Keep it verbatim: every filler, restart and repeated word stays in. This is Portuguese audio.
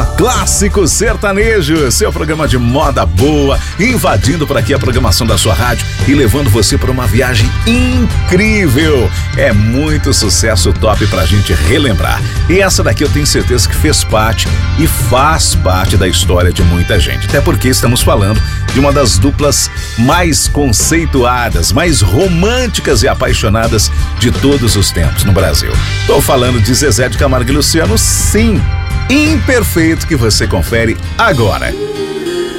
Clássico Sertanejo, seu programa de moda boa, invadindo por aqui a programação da sua rádio e levando você para uma viagem incrível. É muito sucesso top pra gente relembrar. E essa daqui eu tenho certeza que fez parte e faz parte da história de muita gente. Até porque estamos falando de uma das duplas mais conceituadas, mais românticas e apaixonadas de todos os tempos no Brasil. Tô falando de Zezé de Camargo e Luciano, sim. Imperfeito, que você confere agora.